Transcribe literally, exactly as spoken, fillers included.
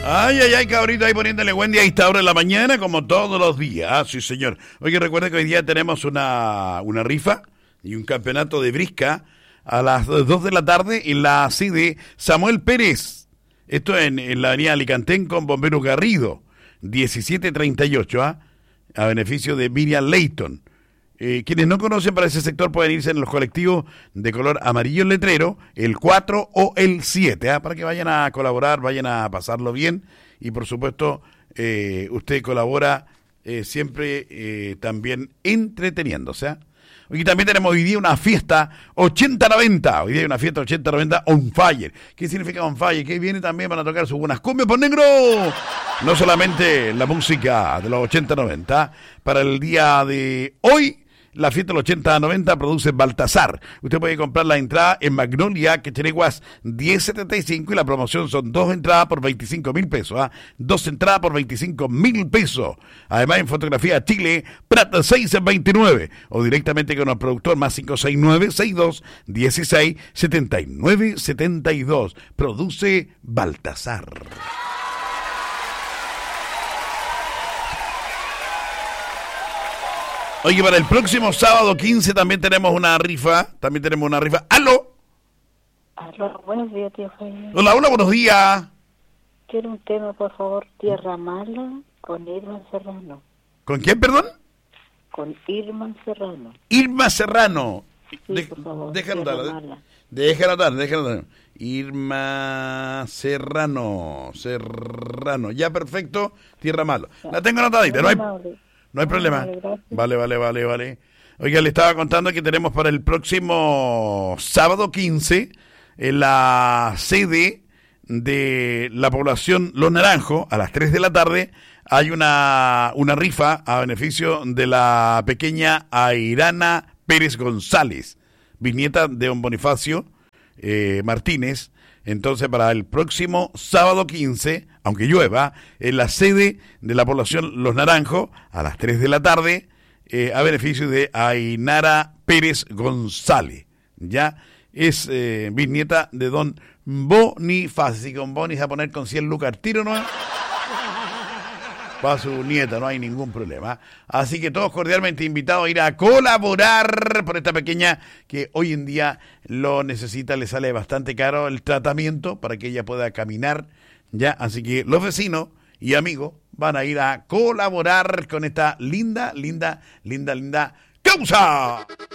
Ay, ay, ay, cabrito, ahí poniéndole buen día a esta hora de la mañana, como todos los días. Ah, sí, señor. Oye, recuerda que hoy día tenemos una, una rifa y un campeonato de brisca a las dos de la tarde en la sede Samuel Pérez. Esto en, en la avenida Alicantén con Bombero Garrido, diecisiete treinta y ocho, ¿ah? A beneficio de Miriam Leighton. Eh, quienes no conocen para ese sector pueden irse en los colectivos de color amarillo el letrero, el cuatro o el siete, ¿eh? Para que vayan a colaborar, vayan a pasarlo bien y por supuesto eh, usted colabora eh, siempre eh, también entreteniéndose. ¿eh? Hoy también tenemos hoy día una fiesta ochenta noventa, hoy día hay una fiesta ochenta noventa on fire. ¿Qué significa on fire? Que viene también para tocar sus buenas cumbias por negro. No solamente la música de los ochenta noventa, para el día de hoy. La fiesta del ochenta noventa produce Baltasar. Usted puede comprar la entrada en Magnolia, Quechereguas diez setenta y cinco y la promoción son dos entradas por veinticinco mil pesos. ¿ah? Dos entradas por veinticinco mil pesos. Además en Fotografía Chile, Prata seis veintinueve o directamente con el productor más cinco seis nueve, seis dos, dieciséis, setenta y nueve, setenta y dos. Produce Baltasar. Oye, para el próximo sábado quince también tenemos una rifa, también tenemos una rifa. ¡Aló! Aló, buenos días, tío Jaime. Hola, hola, buenos días. Quiero un tema, por favor, Tierra Mala, con Irma Serrano. ¿Con quién, perdón? Con Irma Serrano. Irma Serrano. Sí, de, por favor, deja Tierra anotar, Mala. deja anotar, deja anotar. Irma Serrano, Serrano. Ya, perfecto, Tierra Mala. La tengo anotadita, no hay... No hay problema. Vale, vale, vale, vale. Oiga, le estaba contando que tenemos para el próximo sábado quince en la sede de la población Los Naranjos, a las tres de la tarde, hay una, una rifa a beneficio de la pequeña Airana Pérez González, bisnieta de don Bonifacio eh, Martínez. Entonces, para el próximo sábado quince, aunque llueva, en la sede de la población Los Naranjos, a las tres de la tarde, eh, a beneficio de Ainara Pérez González. Ya es eh, bisnieta de don Bonifacio. Así que con Boni se va a poner con cien lucas al tiro, ¿no? Para su nieta, no hay ningún problema. Así que todos cordialmente invitados a ir a colaborar por esta pequeña que hoy en día lo necesita, le sale bastante caro el tratamiento para que ella pueda caminar, ya. Así que los vecinos y amigos van a ir a colaborar con esta linda, linda, linda, linda causa.